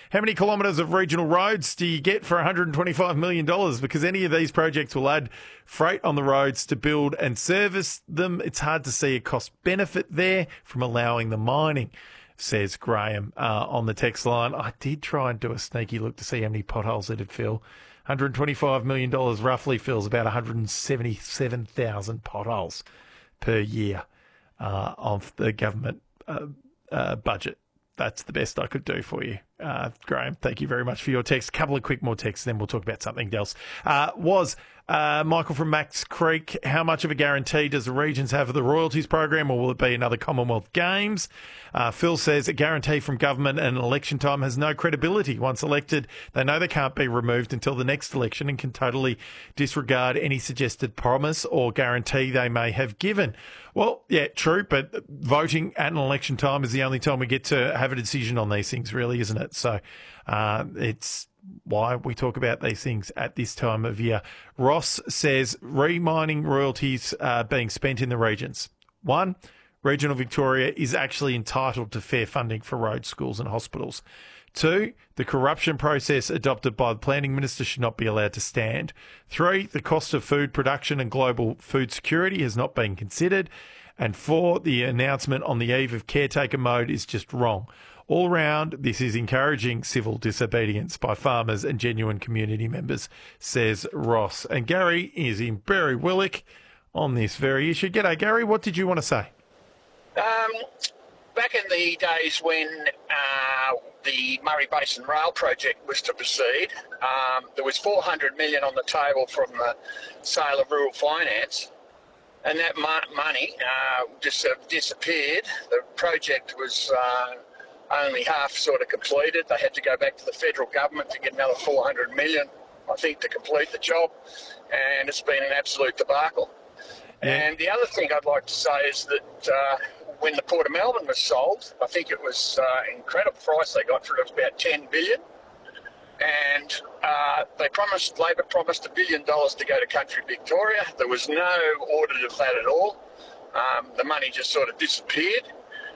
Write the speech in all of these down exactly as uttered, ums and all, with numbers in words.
How many kilometres of regional roads do you get for one hundred twenty-five million dollars? Because any of these projects will add freight on the roads to build and service them. It's hard to see a cost benefit there from allowing the mining, says Graham uh, on the text line. I did try and do a sneaky look to see how many potholes it'd fill. one hundred twenty-five million dollars roughly fills about one hundred seventy-seven thousand potholes per year uh, of the government uh, uh, budget. That's the best I could do for you. Uh, Graham, thank you very much for your text. A couple of quick more texts, then we'll talk about something else. Uh, was uh, Michael from Max Creek, how much of a guarantee does the regions have for the royalties program, or will it be another Commonwealth Games? Uh, Phil says a guarantee from government at an election time has no credibility. Once elected, they know they can't be removed until the next election and can totally disregard any suggested promise or guarantee they may have given. Well, yeah, true, but voting at an election time is the only time we get to have a decision on these things, really, isn't it? So uh, it's why we talk about these things at this time of year. Ross says re-mining royalties uh, being spent in the regions. One, regional Victoria is actually entitled to fair funding for roads, schools and hospitals. Two, the corruption process adopted by the Planning Minister should not be allowed to stand. Three, the cost of food production and global food security has not been considered. And four, the announcement on the eve of caretaker mode is just wrong. All round, this is encouraging civil disobedience by farmers and genuine community members, says Ross. And Gary is in Berry Willick on this very issue. G'day, Gary. What did you want to say? Um, back in the days when uh, the Murray Basin Rail project was to proceed, um, there was four hundred million dollars on the table from the sale of rural finance, and that mo- money uh, just sort of disappeared. The project was uh, only half sort of completed. They had to go back to the federal government to get another four hundred million dollars, I think, to complete the job, and it's been an absolute debacle. Yeah. And the other thing I'd like to say is that uh, when the Port of Melbourne was sold, I think it was uh, an incredible price they got for it. It was about ten billion dollars. And uh, they promised, Labor promised a billion dollars to go to country Victoria. There was no audit of that at all. Um, the money just sort of disappeared.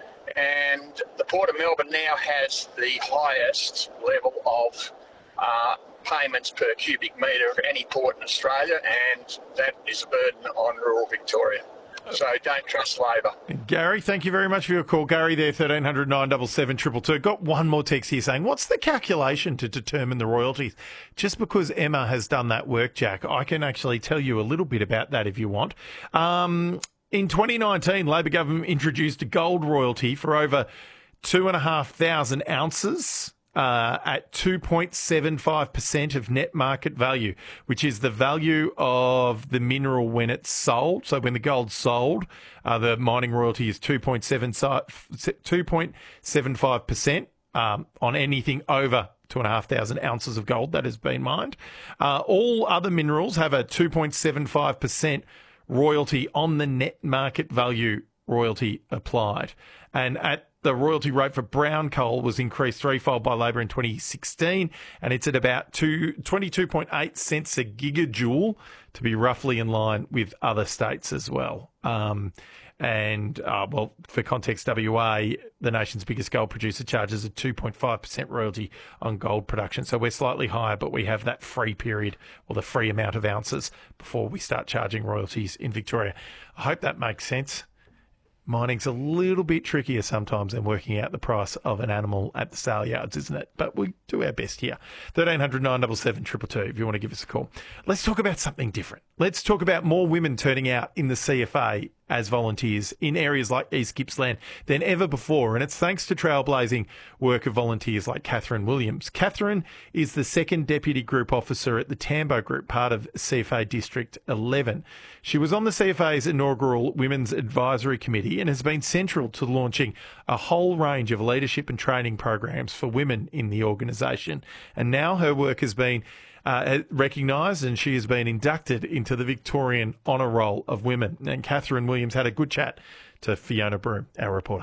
And the Port of Melbourne now has the highest level of uh, payments per cubic metre of any port in Australia, and that is a burden on rural Victoria. So don't trust Labor. Gary, thank you very much for your call. Gary there, thirteen hundred nine seven seven two two two. Got one more text here saying, what's the calculation to determine the royalties? Just because Emma has done that work, Jack, I can actually tell you a little bit about that if you want. Um, in twenty nineteen, Labor government introduced a gold royalty for over two and a half thousand ounces. Uh, at two point seven five percent of net market value, which is the value of the mineral when it's sold. So when the gold's sold, uh, the mining royalty is two point seven five percent um, on anything over two and a half thousand ounces of gold that has been mined. Uh, all other minerals have a two point seven five percent royalty on the net market value royalty applied. And at the royalty rate for brown coal was increased threefold by Labor in twenty sixteen, and it's at about twenty-two point eight cents a gigajoule, to be roughly in line with other states as well. Um, and, uh, well, for context, W A, the nation's biggest gold producer, charges a two point five percent royalty on gold production. So we're slightly higher, but we have that free period, or the free amount of ounces, before we start charging royalties in Victoria. I hope that makes sense. Mining's a little bit trickier sometimes than working out the price of an animal at the sale yards, isn't it? But we do our best here. thirteen hundred nine seven seven two two two if you want to give us a call. Let's talk about something different. Let's talk about more women turning out in the C F A as volunteers in areas like East Gippsland than ever before. And it's thanks to trailblazing work of volunteers like Catherine Williams. Catherine is the second Deputy Group Officer at the Tambo Group, part of C F A District eleven. She was on the C F A's inaugural Women's Advisory Committee and has been central to launching a whole range of leadership and training programs for women in the organisation. And now her work has been Uh, recognised, and she has been inducted into the Victorian Honour Roll of Women. And Catherine Williams had a good chat to Fiona Broom, our reporter.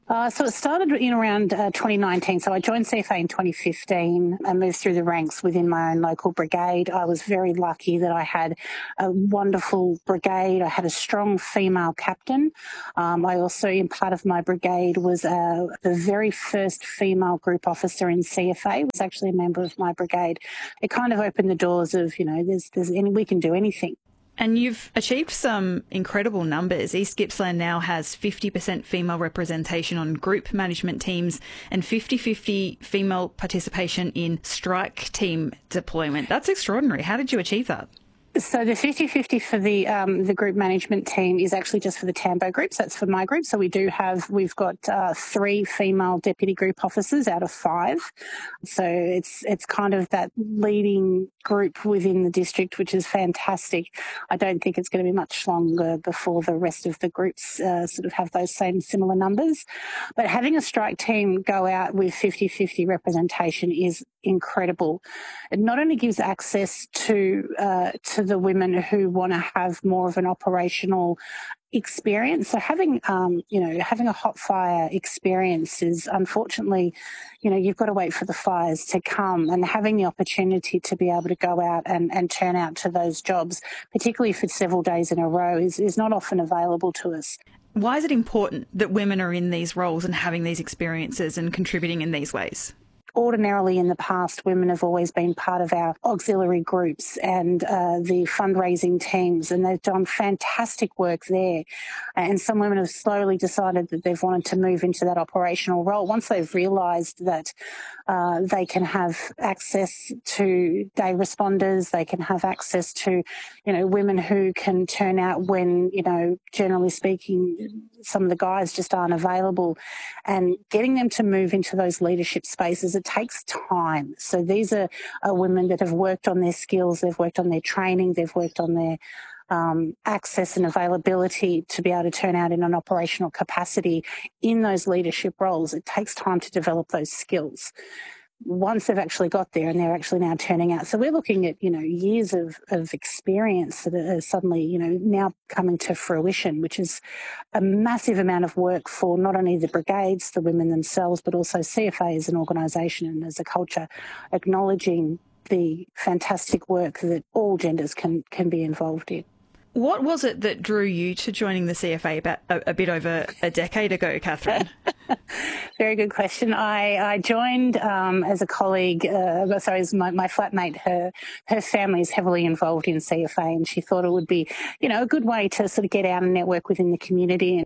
Uh, so it started in around uh, twenty nineteen. So I joined C F A in twenty fifteen and moved through the ranks within my own local brigade. I was very lucky that I had a wonderful brigade. I had a strong female captain. Um, I also, in part of my brigade, was uh, the very first female group officer in C F A. Was actually a member of my brigade. It kind of opened the doors of, you know, there's, there's any, we can do anything. And you've achieved some incredible numbers. East Gippsland now has fifty percent female representation on group management teams and fifty-fifty female participation in strike team deployment. That's extraordinary. How did you achieve that? So the fifty-fifty for the um, the group management team is actually just for the Tambo groups. That's for my group. So we do have, we've got uh, three female deputy group officers out of five. So it's it's kind of that leading group within the district, which is fantastic. I don't think it's going to be much longer before the rest of the groups uh, sort of have those same similar numbers. But having a strike team go out with fifty-fifty representation is incredible. It not only gives access to uh, to the women who want to have more of an operational experience. So having, um, you know, having a hot fire experience is unfortunately, you know, you've got to wait for the fires to come, and having the opportunity to be able to go out and, and turn out to those jobs, particularly for several days in a row, is, is not often available to us. Why is it important that women are in these roles and having these experiences and contributing in these ways? Ordinarily in the past, women have always been part of our auxiliary groups and uh, the fundraising teams, and they've done fantastic work there. And some women have slowly decided that they've wanted to move into that operational role once they've realised that uh, they can have access to day responders, they can have access to, you know, women who can turn out when, you know, generally speaking, some of the guys just aren't available, and getting them to move into those leadership spaces, it takes time. So these are, are women that have worked on their skills, they've worked on their training, they've worked on their um, access and availability to be able to turn out in an operational capacity in those leadership roles. It takes time to develop those skills. Once they've actually got there and they're actually now turning out. So we're looking at, you know, years of, of experience that are suddenly, you know, now coming to fruition, which is a massive amount of work for not only the brigades, the women themselves, but also C F A as an organisation and as a culture, acknowledging the fantastic work that all genders can, can be involved in. What was it that drew you to joining the C F A about a, a bit over a decade ago, Catherine? Very good question. I, I joined um, as a colleague, uh, sorry, as my, my flatmate, her her family is heavily involved in C F A, and she thought it would be, you know, a good way to sort of get out and network within the community.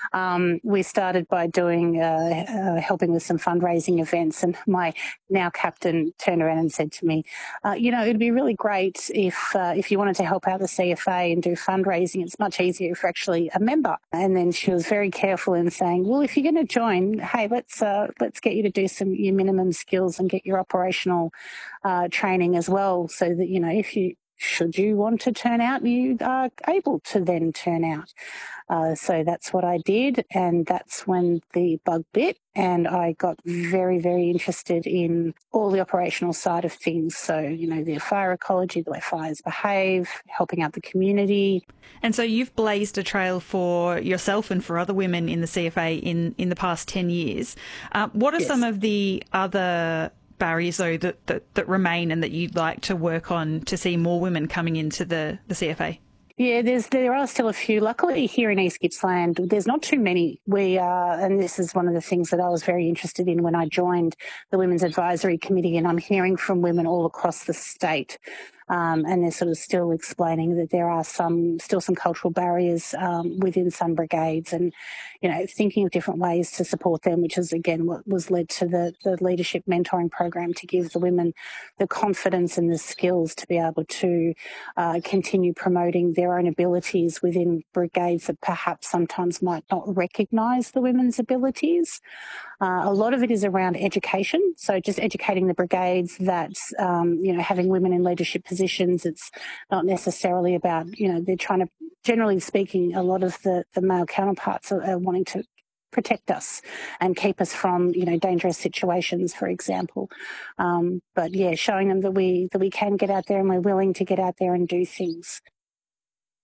Um, we started by doing, uh, uh, helping with some fundraising events, and my now captain turned around and said to me, uh, you know, it'd be really great if uh, if you wanted to help out the C F A and do fundraising. It's much easier if you're actually a member. And then she was very careful in saying, well, if you're going to join, hey, let's uh, let's get you to do some your minimum skills and get your operational uh, training as well, so that, you know, if you should you want to turn out, you are able to then turn out. Uh, so that's what I did, and that's when the bug bit, and I got very, very interested in all the operational side of things. So, you know, the fire ecology, the way fires behave, helping out the community. And so you've blazed a trail for yourself and for other women in the C F A in, in the past ten years. Uh, what are yes. some of the other barriers, though, that, that, that remain and that you'd like to work on to see more women coming into the, the C F A? Yeah, there's there are still a few. Luckily, here in East Gippsland, there's not too many. We are, and this is one of the things that I was very interested in when I joined the Women's Advisory Committee, and I'm hearing from women all across the state. Um, and they're sort of still explaining that there are some, still some cultural barriers um, within some brigades, and, you know, thinking of different ways to support them, which is, again, what was led to the, the leadership mentoring program, to give the women the confidence and the skills to be able to uh, continue promoting their own abilities within brigades that perhaps sometimes might not recognise the women's abilities. Uh, a lot of it is around education, so just educating the brigades that, um, you know, having women in leadership positions, it's not necessarily about, you know, they're trying to, generally speaking, a lot of the, the male counterparts are, are wanting to protect us and keep us from, you know, dangerous situations, for example. Um, but, yeah, showing them that we that we can get out there and we're willing to get out there and do things.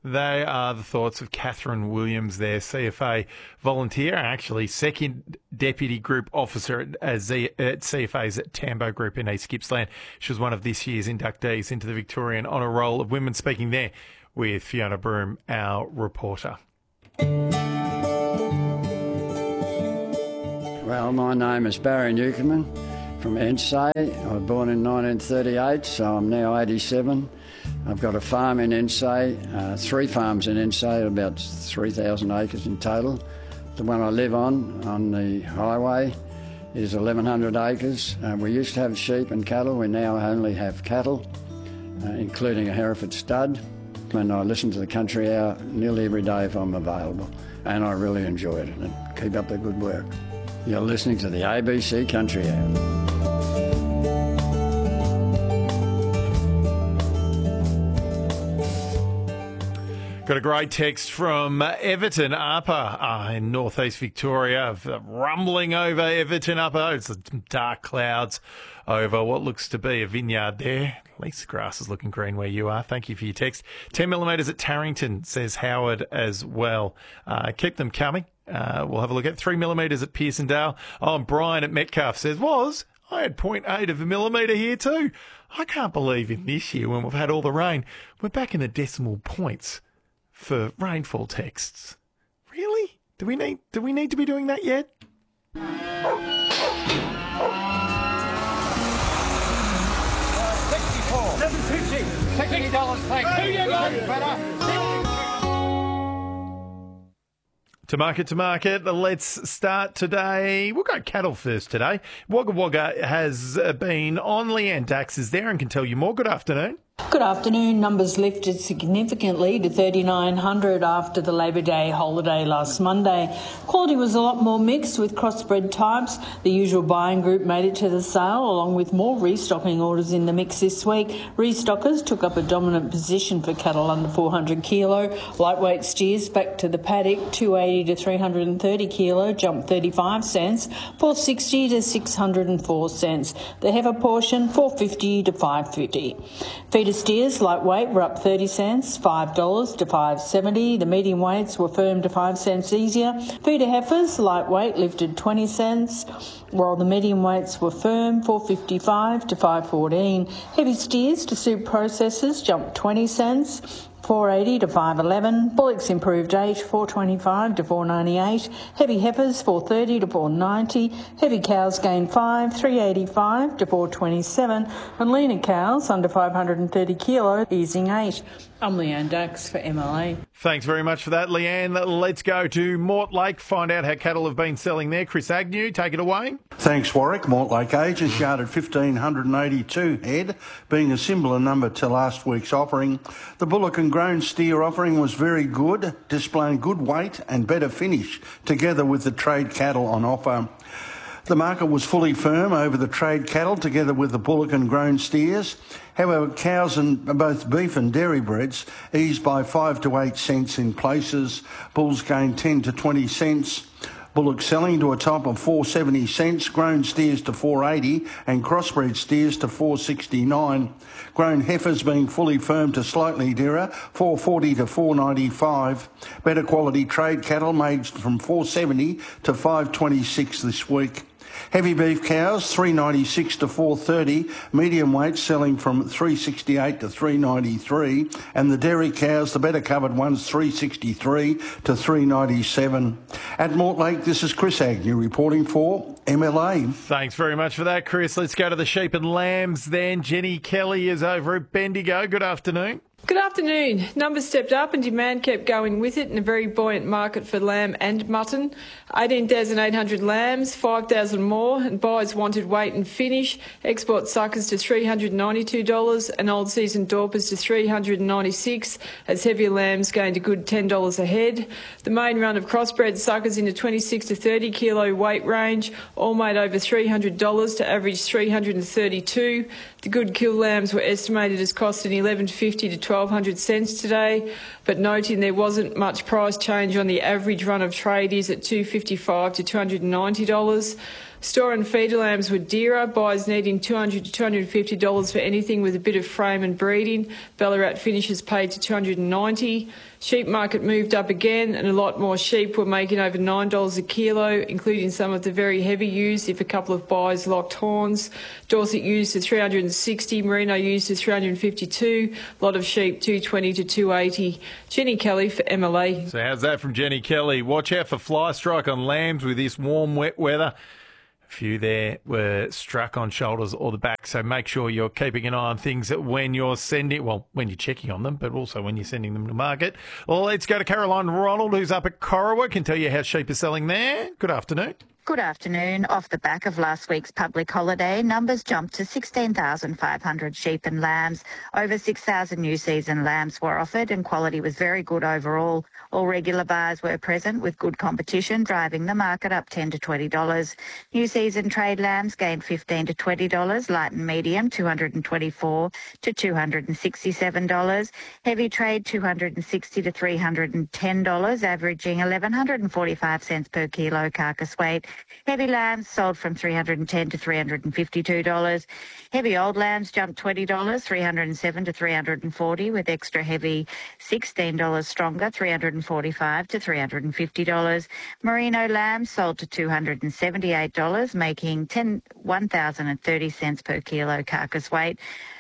They are the thoughts of Catherine Williams, their C F A volunteer, actually second Deputy Group Officer at, at C F A's at Tambo Group in East Gippsland. She was one of this year's inductees into the Victorian Honour Roll of Women, speaking there with Fiona Broom, our reporter. Well, my name is Barry Newcomen from Ensay. I was born in nineteen thirty-eight, so I'm now eighty-seven. I've got a farm in Ensay, uh, three farms in Ensay, about three thousand acres in total. The one I live on, on the highway, is eleven hundred acres. Uh, we used to have sheep and cattle. We now only have cattle, uh, including a Hereford stud. And I listen to the Country Hour nearly every day if I'm available. And I really enjoy it. And keep up the good work. You're listening to the A B C Country Hour. Got a great text from Everton Upper uh, in northeast Victoria, rumbling over Everton Upper. It's dark clouds over what looks to be a vineyard there. At least the grass is looking green where you are. Thank you for your text. ten millimetres at Tarrington, says Howard as well. Uh, keep them coming. Uh, we'll have a look at three millimetres at Pearsondale. Oh, and Brian at Metcalfe says, was, I had point eight of a millimetre here too. I can't believe in this year when we've had all the rain, we're back in the decimal points for rainfall texts. Really? Do we need do we need to be doing that yet? sixty-four. seven fifty. sixty dollars thanks. Two you go, better. To market, to market, let's start today. We'll go cattle first today. Wagga Wagga has been on. Leanne Dax is there and can tell you more. Good afternoon. Good afternoon. Numbers lifted significantly to thirty-nine hundred after the Labor Day holiday last Monday. Quality was a lot more mixed with crossbred types. The usual buying group made it to the sale, along with more restocking orders in the mix this week. Restockers took up a dominant position for cattle under four hundred kilo. Lightweight steers back to the paddock, two eighty to three hundred thirty kilo, jumped thirty-five cents, four sixty to six hundred four cents. The heifer portion, four fifty to five fifty. Feeder steers, lightweight, were up thirty cents, five dollars to five seventy. The medium weights were firm to five cents easier. Feeder heifers, lightweight, lifted twenty cents, while the medium weights were firm, four fifty-five to five fourteen. Heavy steers to suit processors jumped twenty cents. four eighty to five eleven. Bullocks improved eight, four twenty-five to four ninety-eight. Heavy heifers four thirty to four ninety. Heavy cows gained five, three eighty-five to four twenty-seven. And leaner cows under five hundred thirty kilo, easing eight. I'm Leanne Dax for M L A. Thanks very much for that, Leanne. Let's go to Mortlake, find out how cattle have been selling there. Chris Agnew, take it away. Thanks, Warwick. Mortlake agents yard at one thousand five hundred eighty-two head, being a similar number to last week's offering. The bullock and grown steer offering was very good, displaying good weight and better finish, together with the trade cattle on offer. The market was fully firm over the trade cattle together with the bullock and grown steers. However, cows and both beef and dairy breeds eased by five to eight cents in places. Bulls gained ten to twenty cents. Bullock selling to a top of four seventy cents, grown steers to four eighty and crossbred steers to four sixty-nine. Grown heifers being fully firm to slightly dearer, four forty to four ninety-five. Better quality trade cattle made from four seventy to five twenty-six this week. Heavy beef cows, three ninety-six to four thirty, medium weight selling from three sixty-eight to three ninety-three, and the dairy cows, the better covered ones, three sixty-three to three ninety-seven. At Mortlake, this is Chris Agnew reporting for M L A. Thanks very much for that, Chris. Let's go to the sheep and lambs then. Jenny Kelly is over at Bendigo. Good afternoon. Good afternoon. Numbers stepped up and demand kept going with it in a very buoyant market for lamb and mutton. eighteen thousand eight hundred lambs, five thousand more, and buyers wanted weight and finish. Export suckers to three hundred ninety-two dollars and old season dorpers to three hundred ninety-six dollars as heavier lambs gained a good ten dollars a head. The main run of crossbred suckers in the twenty-six to thirty kilo weight range all made over three hundred dollars to average three hundred thirty-two dollars. The good kill lambs were estimated as costing eleven fifty to twelve hundred cents today, but noting there wasn't much price change on the average run of tradies at two fifty-five to two hundred ninety dollars. Store and feeder lambs were dearer, buyers needing two hundred dollars to two hundred fifty dollars for anything with a bit of frame and breeding. Ballarat finishers paid to two hundred ninety dollars. Sheep market moved up again, and a lot more sheep were making over nine dollars a kilo, including some of the very heavy ewes if a couple of buyers locked horns. Dorset ewes to three hundred sixty, Merino ewes to three hundred fifty-two, a lot of sheep two hundred twenty to two hundred eighty. Jenny Kelly for M L A. So how's that from Jenny Kelly? Watch out for fly strike on lambs with this warm, wet weather. A few there were struck on shoulders or the back, so make sure you're keeping an eye on things when you're sending, well, when you're checking on them, but also when you're sending them to market. Well, let's go to Caroline Ronald, who's up at Corowa, can tell you how sheep are selling there. Good afternoon. Good afternoon. Off the back of last week's public holiday, numbers jumped to sixteen thousand five hundred sheep and lambs. Over six thousand new season lambs were offered and quality was very good overall. All regular buyers were present with good competition, driving the market up ten to twenty dollars. New season trade lambs gained fifteen to twenty dollars, light and medium two hundred twenty-four to two hundred sixty-seven dollars. Heavy trade two hundred sixty to three hundred ten dollars, averaging eleven forty-five cents per kilo carcass weight. Heavy lambs sold from three hundred ten to three hundred fifty-two dollars. Heavy old lambs jumped twenty dollars, three hundred seven to three hundred forty dollars, with extra heavy sixteen dollars stronger, three hundred forty-five to three hundred fifty dollars. Merino lambs sold to two hundred seventy-eight dollars, making one thousand thirty cents per kilo carcass weight.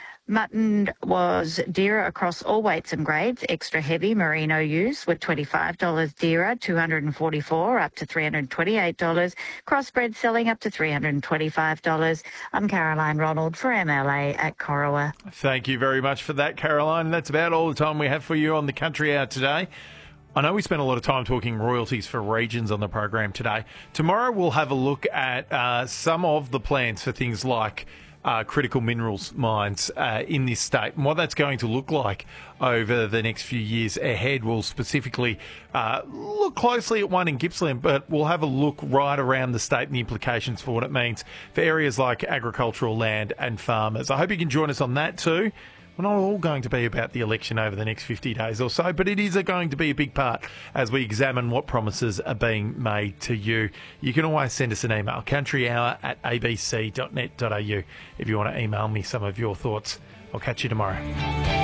Mutton was dearer across all weights and grades. Extra heavy merino ewes were twenty-five dollars dearer, two hundred forty-four dollars up to three hundred twenty-eight dollars. Crossbred selling up to three hundred twenty-five dollars. I'm Caroline Ronald for M L A at Corowa. Thank you very much for that, Caroline. That's about all the time we have for you on the Country Hour today. I know we spent a lot of time talking royalties for regions on the program today. Tomorrow we'll have a look at uh, some of the plans for things like Uh, critical minerals mines uh, in this state and what that's going to look like over the next few years ahead. We'll specifically uh, look closely at one in Gippsland, but we'll have a look right around the state and the implications for what it means for areas like agricultural land and farmers. I hope you can join us on that too. We're not all going to be about the election over the next fifty days or so, but it is going to be a big part as we examine what promises are being made to you. You can always send us an email, countryhour at a b c dot net dot a u, if you want to email me some of your thoughts. I'll catch you tomorrow.